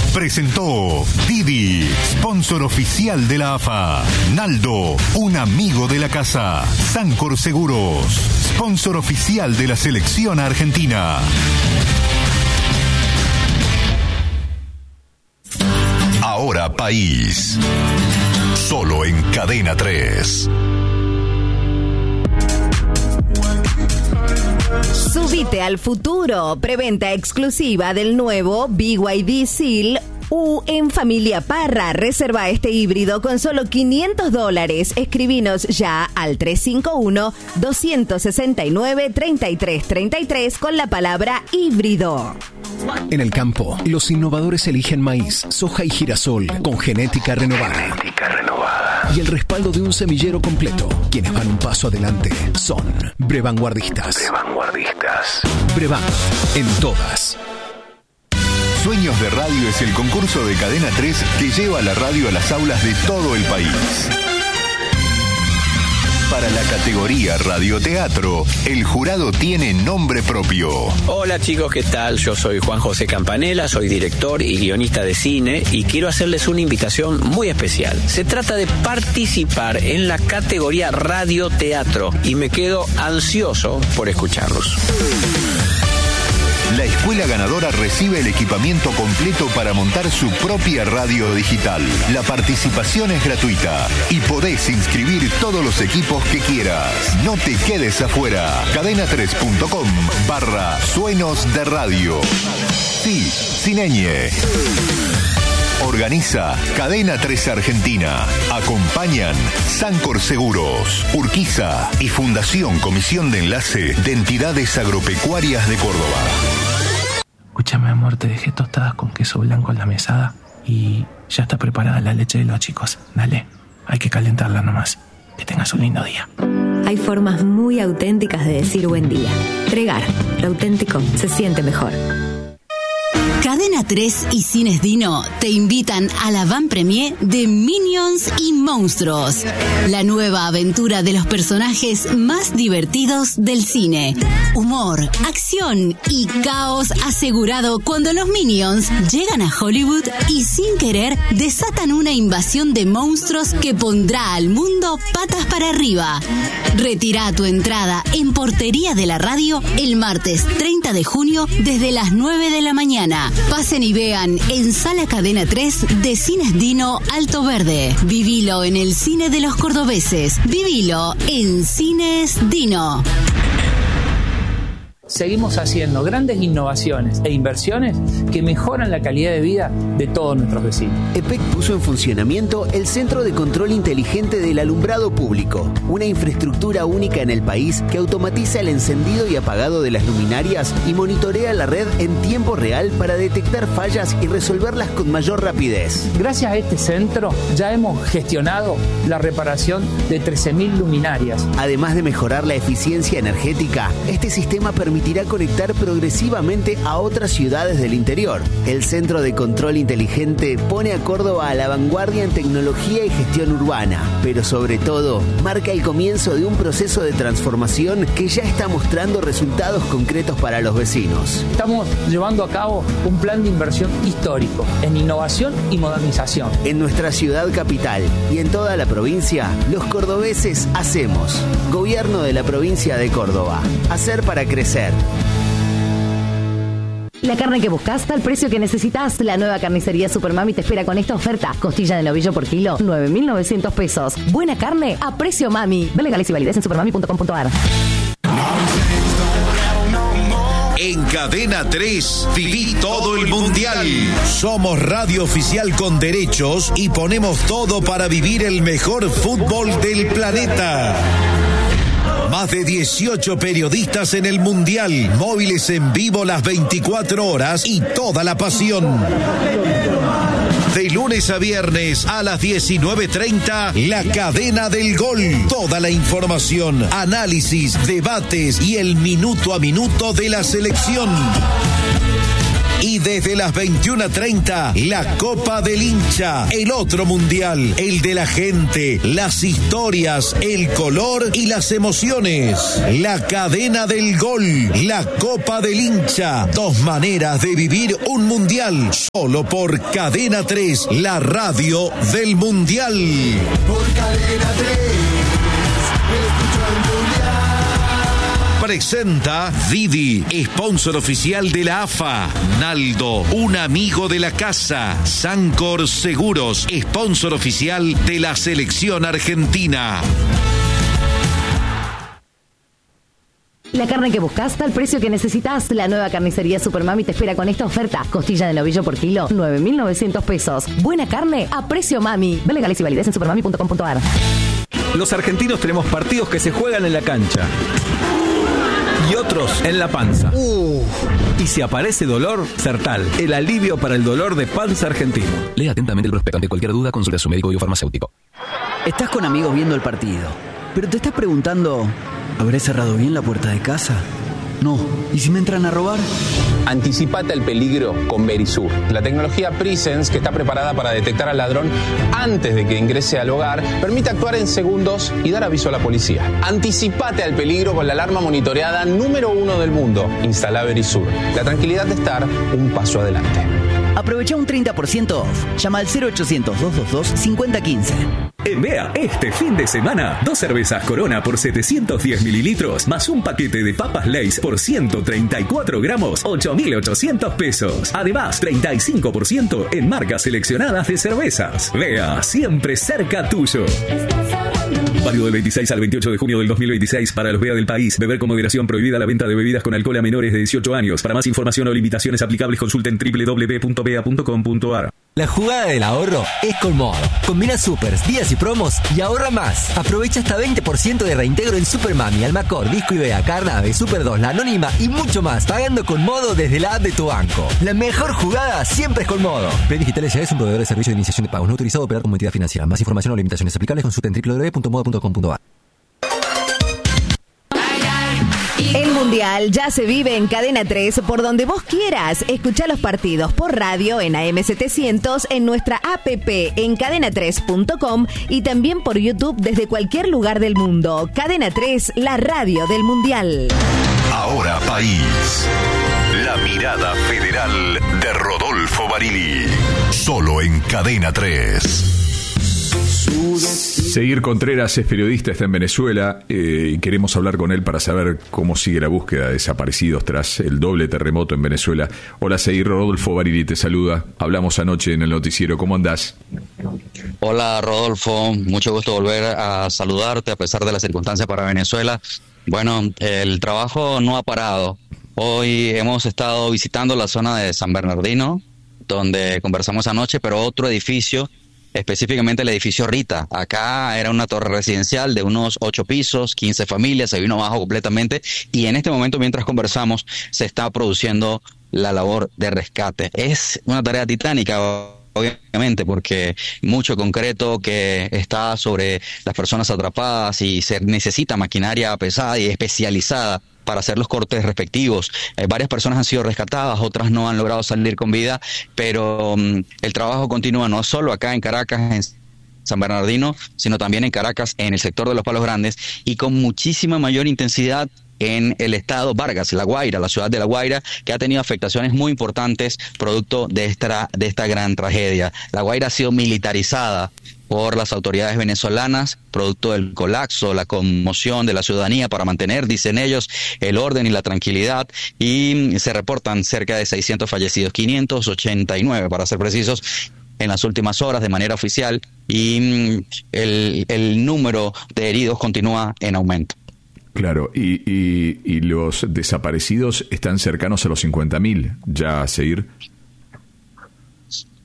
presentó Didi, sponsor oficial de la AFA. Naldo, un amigo de la casa. Sancor Seguros, sponsor oficial de la selección argentina. Ahora País. Solo en Cadena 3. Subite al futuro. Preventa exclusiva del nuevo BYD Seal U en Familia Parra. Reserva este híbrido con solo $500. Escribinos ya al 351-269-3333 con la palabra híbrido. En el campo, los innovadores eligen maíz, soja y girasol con genética renovada. Y el respaldo de un semillero completo. Quienes van un paso adelante son Brevanguardistas. Brevan, en todas. Sueños de Radio es el concurso de Cadena 3 que lleva la radio a las aulas de todo el país. Para la categoría radioteatro, el jurado tiene nombre propio. Hola chicos, ¿qué tal? Yo soy Juan José Campanella, soy director y guionista de cine y quiero hacerles una invitación muy especial. Se trata de participar en la categoría radioteatro y me quedo ansioso por escucharlos. La escuela ganadora recibe el equipamiento completo para montar su propia radio digital. La participación es gratuita y podés inscribir todos los equipos que quieras. No te quedes afuera. cadena3.com/suenos de radio. Sí, sin ñ. Organiza Cadena 3 Argentina. Acompañan Sancor Seguros, Urquiza y Fundación Comisión de Enlace de Entidades Agropecuarias de Córdoba. Escúchame, amor, te dejé tostadas con queso blanco en la mesada y ya está preparada la leche de los chicos. Dale, hay que calentarla nomás. Que tengas un lindo día. Hay formas muy auténticas de decir buen día. Regar, lo auténtico se siente mejor. Cadena 3 y Cines Dino te invitan a la van premier de Minions y Monstruos, la nueva aventura de los personajes más divertidos del cine. Humor, acción y caos asegurado cuando los Minions llegan a Hollywood y sin querer desatan una invasión de monstruos que pondrá al mundo patas para arriba. Retira tu entrada en Portería de la Radio el martes 30 de junio desde las 9 de la mañana. Pasen y vean en Sala Cadena 3 de Cines Dino Alto Verde. Vivilo en el cine de los cordobeses. Vivilo en Cines Dino. Seguimos haciendo grandes innovaciones e inversiones que mejoran la calidad de vida de todos nuestros vecinos. EPEC puso en funcionamiento el Centro de Control Inteligente del Alumbrado Público, una infraestructura única en el país que automatiza el encendido y apagado de las luminarias y monitorea la red en tiempo real para detectar fallas y resolverlas con mayor rapidez. Gracias a este centro ya hemos gestionado la reparación de 13.000 luminarias. Además de mejorar la eficiencia energética, este sistema permitirá conectar progresivamente a otras ciudades del interior. El Centro de Control Inteligente pone a Córdoba a la vanguardia en tecnología y gestión urbana, pero sobre todo marca el comienzo de un proceso de transformación que ya está mostrando resultados concretos para los vecinos. Estamos llevando a cabo un plan de inversión histórico en innovación y modernización. En nuestra ciudad capital y en toda la provincia, los cordobeses hacemos. Gobierno de la provincia de Córdoba. Hacer para crecer. La carne que buscas, al precio que necesitas. La nueva carnicería Supermami te espera con esta oferta. Costilla de novillo por kilo, 9.900 pesos. Buena carne a precio mami. Ve legales y validez en supermami.com.ar. En Cadena 3, viví todo el mundial. Somos radio oficial con derechos y ponemos todo para vivir el mejor fútbol del planeta. Más de 18 periodistas en el mundial, móviles en vivo las 24 horas y toda la pasión. De lunes a viernes a las 19:30, La Cadena del Gol. Toda la información, análisis, debates y el minuto a minuto de la selección. Y desde las 21:30, la Copa del Hincha, el otro mundial, el de la gente, las historias, el color y las emociones. La cadena del gol, la Copa del Hincha. 2 maneras de vivir un mundial. Solo por Cadena 3, la radio del mundial. Por Cadena 3, escucho el mundial. Presenta Didi, sponsor oficial de la AFA. Naldo, un amigo de la casa. Sancor Seguros, sponsor oficial de la selección argentina. La carne que buscas, al precio que necesitas. La nueva carnicería Supermami te espera con esta oferta. Costilla de novillo por kilo, 9.900 pesos. Buena carne a precio mami. Ve legales y validez en supermami.com.ar. Los argentinos tenemos partidos que se juegan en la cancha y otros en la panza. Y si aparece dolor, Sertal, el alivio para el dolor de panza argentino. Lea atentamente el prospecto. Ante cualquier duda, consulte a su médico o farmacéutico. Estás con amigos viendo el partido, pero te estás preguntando, ¿habré cerrado bien la puerta de casa? No. ¿Y si me entran a robar? Anticipate al peligro con Verisur, la tecnología Presence que está preparada para detectar al ladrón antes de que ingrese al hogar, permite actuar en segundos y dar aviso a la policía. Anticipate al peligro con la alarma monitoreada número 1 del mundo. Instala Verisur. La tranquilidad de estar un paso adelante. Aprovecha un 30% off. Llama al 0800-222-5015. En Bea, este fin de semana, 2 cervezas Corona por 710 mililitros, más un paquete de papas Lay's por 134 gramos, 8.800 pesos. Además, 35% en marcas seleccionadas de cervezas. Bea, siempre cerca tuyo. Válido del 26 al 28 de junio del 2026 para los BEA del país. Beber con moderación. Prohibida la venta de bebidas con alcohol a menores de 18 años. Para más información o limitaciones aplicables consulten www.bea.com.ar. La jugada del ahorro es con Modo. Combina supers, días y promos y ahorra más. Aprovecha hasta 20% de reintegro en Supermami, Almacor, Disco Ibea, Carnave, Super 2, La Anónima y mucho más. Pagando con Modo desde la app de tu banco. La mejor jugada siempre es con Modo. Play Digitales ya es un proveedor de servicio de iniciación de pagos no autorizado a operar como entidad financiera. Más información o limitaciones aplicables consulten www.modo.com.ar. El Mundial ya se vive en Cadena 3 por donde vos quieras. Escuchá los partidos por radio en AM700, en nuestra app en cadena3.com y también por YouTube desde cualquier lugar del mundo. Cadena 3, la radio del Mundial. Ahora país. La mirada federal de Rodolfo Barili. Solo en Cadena 3. Seguir Contreras es periodista, está en Venezuela y queremos hablar con él para saber cómo sigue la búsqueda de desaparecidos tras el doble terremoto en Venezuela. Hola, Seguir, Rodolfo Barili te saluda. Hablamos anoche en el noticiero. ¿Cómo andás? Hola, Rodolfo. Mucho gusto volver a saludarte a pesar de las circunstancias para Venezuela. Bueno, el trabajo no ha parado. Hoy hemos estado visitando la zona de San Bernardino, donde conversamos anoche, pero otro edificio, específicamente el edificio Rita. Acá era una torre residencial de unos 8 pisos, 15 familias, se vino abajo completamente y en este momento, mientras conversamos, se está produciendo la labor de rescate. Es una tarea titánica, obviamente, porque mucho concreto que está sobre las personas atrapadas y se necesita maquinaria pesada y especializada para hacer los cortes respectivos. Varias personas han sido rescatadas, otras no han logrado salir con vida, pero el trabajo continúa no solo acá en Caracas, en San Bernardino, sino también en Caracas, en el sector de Los Palos Grandes, y con muchísima mayor intensidad en el estado Vargas, La Guaira, la ciudad de La Guaira, que ha tenido afectaciones muy importantes producto de esta gran tragedia. La Guaira ha sido militarizada por las autoridades venezolanas, producto del colapso, la conmoción de la ciudadanía para mantener, dicen ellos, el orden y la tranquilidad, y se reportan cerca de 600 fallecidos, 589 para ser precisos, en las últimas horas de manera oficial, y el número de heridos continúa en aumento. Claro, y los desaparecidos están cercanos a los 50.000, ya a seguir.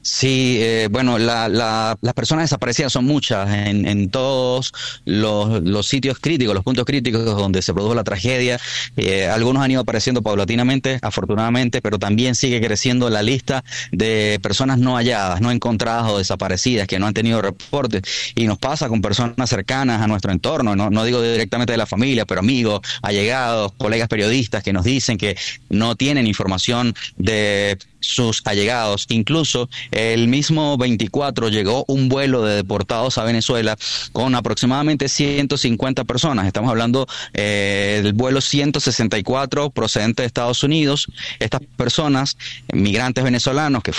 Sí, bueno, las personas desaparecidas son muchas en todos los sitios críticos, los puntos críticos donde se produjo la tragedia. Algunos han ido apareciendo paulatinamente, afortunadamente, pero también sigue creciendo la lista de personas no halladas, no encontradas o desaparecidas, que no han tenido reportes. Y nos pasa con personas cercanas a nuestro entorno, no digo directamente de la familia, pero amigos, allegados, colegas periodistas que nos dicen que no tienen información de sus allegados. Incluso el mismo 24 llegó un vuelo de deportados a Venezuela con aproximadamente 150 personas. Estamos hablando del vuelo 164 procedente de Estados Unidos. Estas personas, migrantes venezolanos que